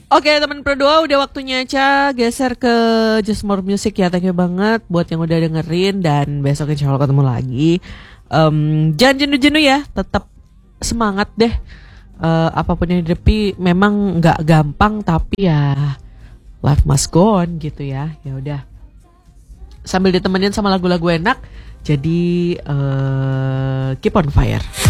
Oke teman Pro2 udah waktunya Ca geser ke Just More Music ya. Thank you banget buat yang udah dengerin. Dan besok insya Allah ketemu lagi. Jangan jenuh-jenuh ya, tetap semangat deh. Apapun yang dihadapi memang gak gampang, tapi ya life must go on gitu ya. Ya udah, sambil ditemenin sama lagu-lagu enak. Jadi keep on fire.